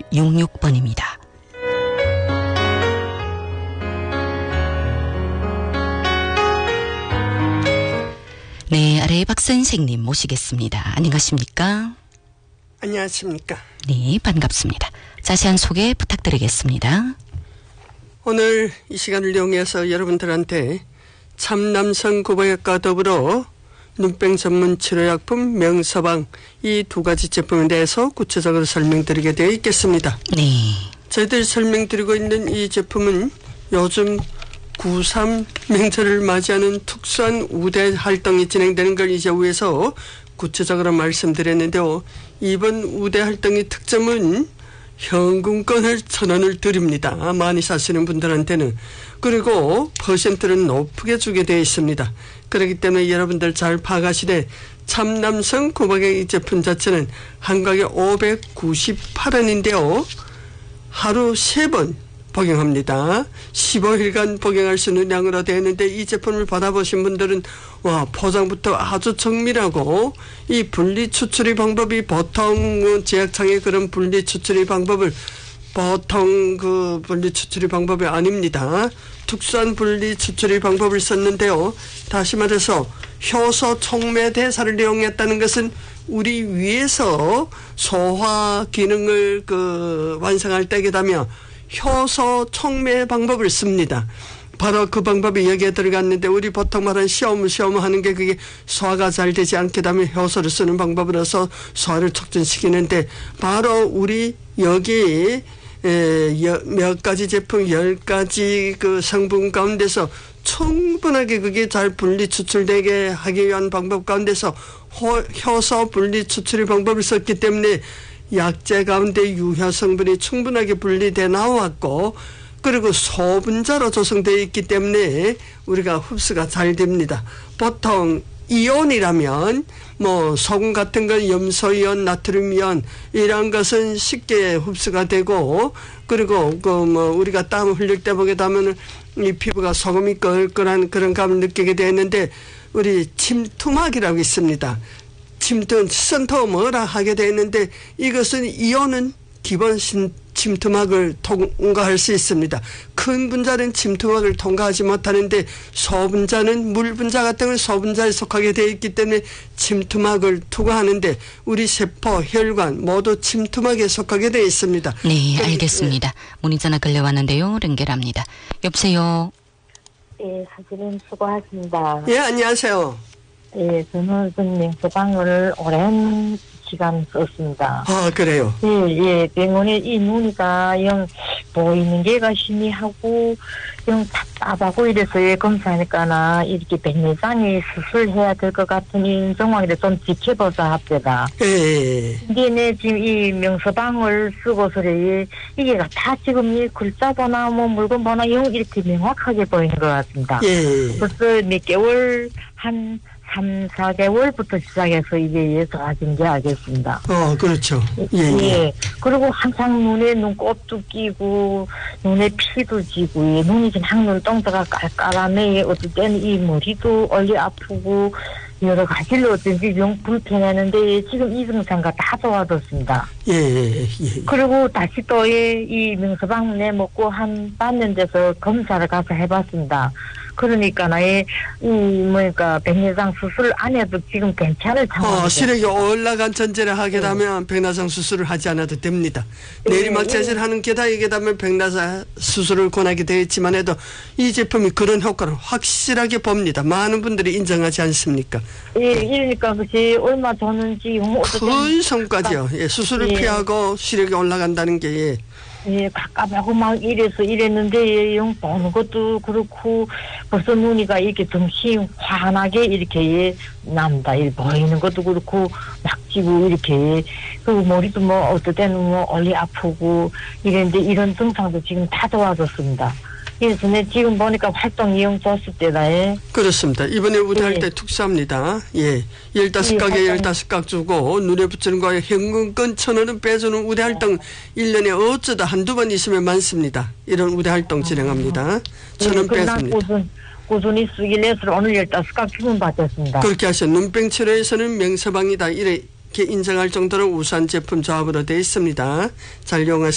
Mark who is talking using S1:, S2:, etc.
S1: 8766번입니다. 네, 아래 박 선생님 모시겠습니다. 안녕하십니까?
S2: 안녕하십니까?
S1: 네, 반갑습니다. 자세한 소개 부탁드리겠습니다.
S2: 오늘 이 시간을 이용해서 여러분들한테 참남성 구보약과 더불어 눈병 전문 치료약품 명서방 이 두 가지 제품에 대해서 구체적으로 설명드리게 되어 있겠습니다.
S1: 네.
S2: 저희들이 설명드리고 있는 이 제품은 요즘 9.3 명절을 맞이하는 특수한 우대 활동이 진행되는 걸 이제 위해서 구체적으로 말씀드렸는데요. 이번 우대 활동의 특점은 현금권을 1,000원을 드립니다. 많이 사시는 분들한테는. 그리고 퍼센트는 높게 주게 되어 있습니다. 그렇기 때문에 여러분들 잘 파악하시되 참남성 구보약 이 제품 자체는 한 가게 598원인데요. 하루 3번 복용합니다. 15일간 복용할 수 있는 양으로 되어 있는데 이 제품을 받아보신 분들은 와 포장부터 아주 정밀하고 이 분리 추출의 방법이 보통 제약창의 그런 분리 추출의 방법을 보통 그 분리 추출의 방법이 아닙니다. 특수한 분리 추출의 방법을 썼는데요. 다시 말해서 효소 촉매 대사를 이용했다는 것은 우리 위에서 소화 기능을 완성할 때이라며 효소 촉매 방법을 씁니다. 바로 그 방법이 여기에 들어갔는데 우리 보통 말하는 시험 하는 게 그게 소화가 잘 되지 않게 되면 효소를 쓰는 방법으로서 소화를 촉진시키는데 바로 우리 여기 몇 가지 제품 10가지 그 성분 가운데서 충분하게 그게 잘 분리 추출되게 하기 위한 방법 가운데서 효소 분리 추출의 방법을 썼기 때문에 약재 가운데 유효 성분이 충분하게 분리돼 나왔고 그리고 소분자로 조성되어 있기 때문에 우리가 흡수가 잘 됩니다. 보통 이온이라면 뭐 소금 같은 건 염소이온, 나트륨이온 이런 것은 쉽게 흡수가 되고 그리고 우리가 땀 흘릴 때 보게 되면 이 피부가 소금이 껄껄한 그런 감을 느끼게 되었는데 우리 침투막이라고 있습니다. 침투 뭐라 하게 되어 있는데 이것은 이온은 기본 침투막을 통과할 수 있습니다. 큰 분자는 침투막을 통과하지 못하는데 소분자는 물 분자 같은 건 소분자에 속하게 되어 있기 때문에 침투막을 투과하는데 우리 세포, 혈관 모두 침투막에 속하게 되어 있습니다.
S1: 네, 알겠습니다. 문의 전화 걸려왔는데요. 연결합니다. 여보세요.
S3: 예, 사실은 수고하십니다.
S2: 예, 안녕하세요.
S3: 예, 저는 명서방을 오랜 시간 썼습니다.
S2: 아, 그래요?
S3: 예, 병원에 이 눈이가 영 보이는 게가 희미하고 영 답답하고 이래서 검사하니까나 이렇게 백내장에 수술해야 될 것 같으니 정황이라 좀 지켜보자 합니다.
S2: 예.
S3: 근데 지금 이 명서방을 쓰고서 이게 다 지금 이 글자 보나 뭐 물건 보나 영 이렇게 명확하게 보이는 것 같습니다.
S2: 예.
S3: 벌써 몇 개월 한 3, 4개월부터 시작해서 이게 좋아진 게 알겠습니다.
S2: 그렇죠. 예.
S3: 예. 그리고 항상 눈에 눈곱도 끼고, 눈에 피도 지고, 예. 눈이 그냥 눈동자가 깔깔하네. 어떨 때는 이 머리도 얼리 아프고, 여러 가지로 어쩐지 영 불편했는데, 지금 이 증상과 다 좋아졌습니다.
S2: 예.
S3: 그리고 다시 또 이 명서방 내 먹고 한 반년 돼서 검사를 가서 해봤습니다. 그러니까 백내장 수술 안 해도 지금 괜찮을 상황이죠.
S2: 시력이 올라간 전제를 하게 되면 백내장 수술을 하지 않아도 됩니다. 내리막차질 하는 게다이게 되면 백내장 수술을 권하게 되어 있지만 해도 이 제품이 그런 효과를 확실하게 봅니다. 많은 분들이 인정하지 않습니까?
S3: 예, 이러니까 그치 얼마 줬는지
S2: 큰 성과죠. 예, 수술을 피하고 시력이 올라간다는 게 예.
S3: 예, 갑갑하고 막 이랬는데, 영 보는 것도 그렇고, 벌써 눈이가 이렇게 정신 환하게 이렇게 납니다. 보이는 것도 그렇고, 막 지고 이렇게, 그리고 머리도 뭐, 어떨 때는 뭐, 얼리 아프고, 이랬는데, 이런 증상도 지금 다 좋아졌습니다. 그래서 지금 보니까 활동 이용 줬을 때다, 예.
S2: 그렇습니다. 이번에 우대할 때 특수합니다. 예. 15각에 15각 주고, 눈에 붙이는 거에 현금권 1,000원은 빼주는 우대 활동 1년에 어쩌다 한두 번 있으면 많습니다. 이런 우대 활동 진행합니다. 1,000원 빼줍니다.
S3: 꾸준히 쓰길래 오늘 15각 주문 받았습니다.
S2: 그렇게 하셔. 눈병 치료에서는 명서방이다. 이렇게 인정할 정도로 우수한 제품 조합으로 되어 있습니다. 잘 이용하시기